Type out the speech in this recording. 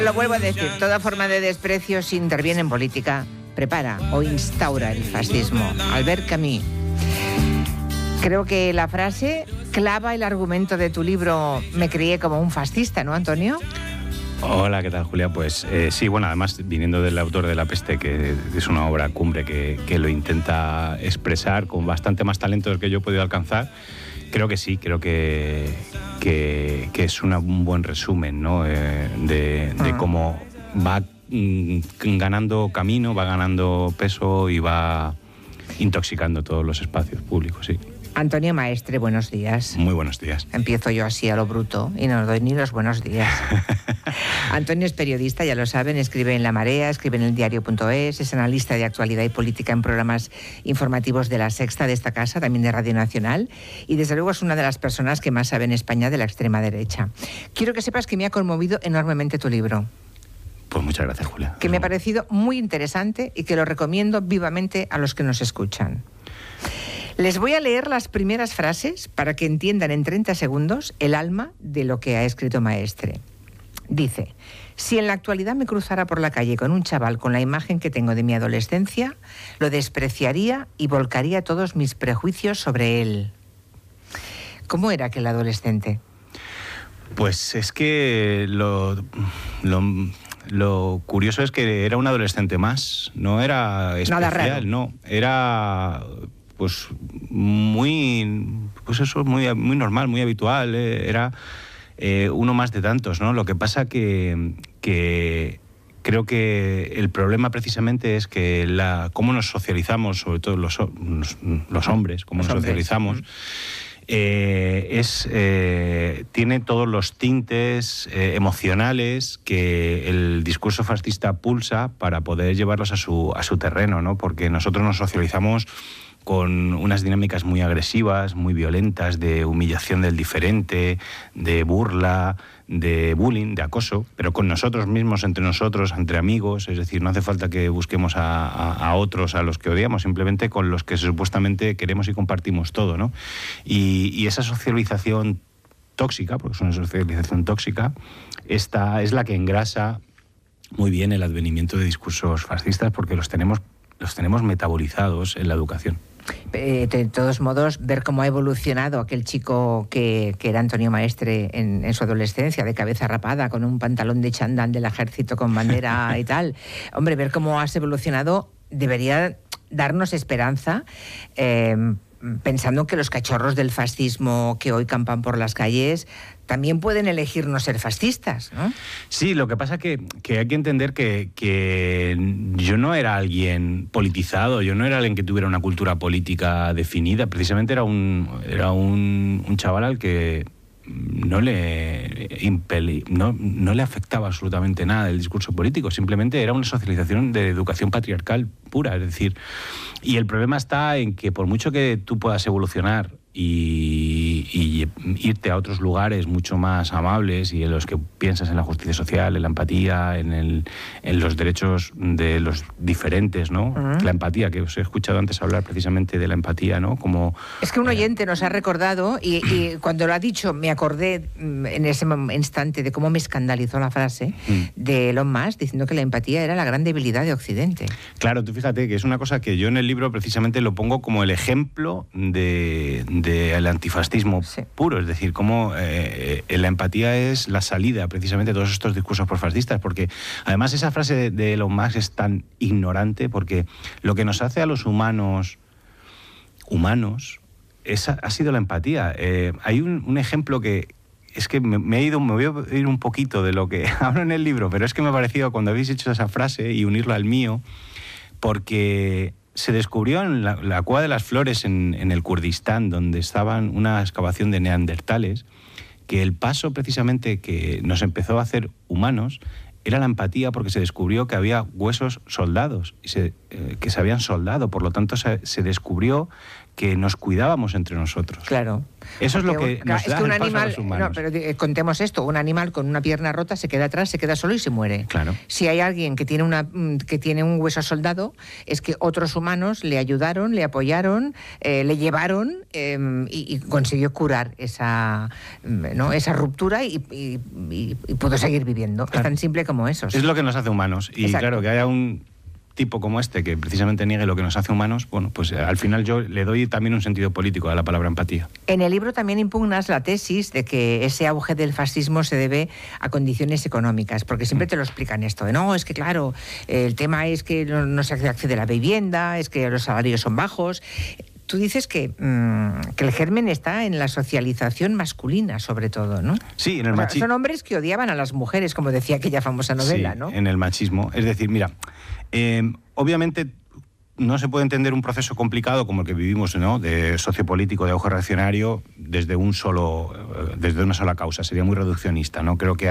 Lo vuelvo a decir, toda forma de desprecio, si interviene en política, prepara o instaura el fascismo. Albert Camus. Creo que la frase clava el argumento de tu libro Me crié como un fascista, ¿no, Antonio? Hola, ¿qué tal, Julia? Pues sí, bueno, además viniendo del autor de La peste, que es una obra cumbre que lo intenta expresar con bastante más talento del que yo he podido alcanzar, creo que sí, creo que es un buen resumen, ¿no? de cómo va ganando camino, va ganando peso y va intoxicando todos los espacios públicos, sí. Antonio Maestre, buenos días. Muy buenos días. Empiezo yo así a lo bruto y no doy ni los buenos días. Antonio es periodista, ya lo saben, escribe en La Marea, escribe en eldiario.es, es analista de actualidad y política en programas informativos de La Sexta, de esta casa, también de Radio Nacional, y desde luego es una de las personas que más sabe en España de la extrema derecha. Quiero que sepas que me ha conmovido enormemente tu libro. Pues muchas gracias, Julia. Que me ha parecido muy interesante y que lo recomiendo vivamente a los que nos escuchan. Les voy a leer las primeras frases para que entiendan en 30 segundos el alma de lo que ha escrito Maestre. Dice: si en la actualidad me cruzara por la calle con un chaval con la imagen que tengo de mi adolescencia, lo despreciaría y volcaría todos mis prejuicios sobre él. ¿Cómo era aquel adolescente? Pues es que lo curioso es que era un adolescente más, no era especial, nada raro. No, era pues muy normal, muy habitual, era uno más de tantos, ¿no? Lo que pasa que creo que el problema precisamente es que cómo nos socializamos, sobre todo los hombres, cómo nos socializamos, tiene todos los tintes emocionales que el discurso fascista pulsa para poder llevarlos a su terreno, ¿no? Porque nosotros nos socializamos con unas dinámicas muy agresivas, muy violentas, de humillación del diferente, de burla, de bullying, de acoso, pero con nosotros mismos, entre amigos, es decir, no hace falta que busquemos a otros a los que odiamos, simplemente con los que supuestamente queremos y compartimos todo, ¿no? Y esa socialización tóxica, porque es una socialización tóxica, esta es la que engrasa muy bien el advenimiento de discursos fascistas, porque los tenemos metabolizados en la educación. De todos modos, ver cómo ha evolucionado aquel chico que era Antonio Maestre en su adolescencia, de cabeza rapada, con un pantalón de chándal del ejército con bandera y tal. Hombre, ver cómo has evolucionado debería darnos esperanza, pensando que los cachorros del fascismo que hoy campan por las calles también pueden elegir no ser fascistas, ¿no? Sí, lo que pasa que hay que entender que yo no era alguien politizado, yo no era alguien que tuviera una cultura política definida, precisamente era un chaval al que no le afectaba absolutamente nada el discurso político, simplemente era una socialización de educación patriarcal pura, es decir, y el problema está en que por mucho que tú puedas evolucionar y irte a otros lugares mucho más amables y en los que piensas en la justicia social, en la empatía, en los derechos de los diferentes, ¿no? La empatía, que os he escuchado antes hablar precisamente de la empatía, ¿no? Como es que un oyente nos ha recordado y cuando lo ha dicho me acordé en ese instante de cómo me escandalizó la frase de Elon Musk diciendo que la empatía era la gran debilidad de Occidente. Claro, tú fíjate que es una cosa que yo en el libro precisamente lo pongo como el ejemplo del antifascismo puro, es decir, cómo la empatía es la salida precisamente de todos estos discursos prosfascistas, porque además esa frase de Elon Musk es tan ignorante, porque lo que nos hace a los humanos ha sido la empatía. Hay un ejemplo que es que me voy a ir un poquito de lo que hablo en el libro, pero es que me ha parecido cuando habéis hecho esa frase y unirla al mío, porque se descubrió en la Cueva de las Flores en el Kurdistán, donde estaban una excavación de neandertales, que el paso precisamente que nos empezó a hacer humanos era la empatía, porque se descubrió que había huesos soldados y se se habían soldado. Por lo tanto, se descubrió que nos cuidábamos entre nosotros. Claro. Eso es lo que nos da el paso a los humanos. No, pero contemos esto, un animal con una pierna rota se queda atrás, se queda solo y se muere. Claro. Si hay alguien que tiene un hueso soldado, es que otros humanos le ayudaron, le apoyaron, le llevaron y consiguió curar esa ruptura y pudo seguir viviendo. Claro. Es tan simple como eso. Es lo que nos hace humanos. Y exacto. Claro, que haya un tipo como este que precisamente niegue lo que nos hace humanos, bueno, pues al final yo le doy también un sentido político a la palabra empatía. En el libro también impugnas la tesis de que ese auge del fascismo se debe a condiciones económicas, porque siempre te lo explican esto, de no, es que claro, el tema es que no se accede a la vivienda, es que los salarios son bajos. Tú dices que el germen está en la socialización masculina, sobre todo, ¿no? Sí, en el machismo. Son hombres que odiaban a las mujeres, como decía aquella famosa novela, sí, ¿no? En el machismo. Es decir, mira, obviamente no se puede entender un proceso complicado como el que vivimos, ¿no?, de sociopolítico, de auge reaccionario, desde una sola causa. Sería muy reduccionista, ¿no? Creo que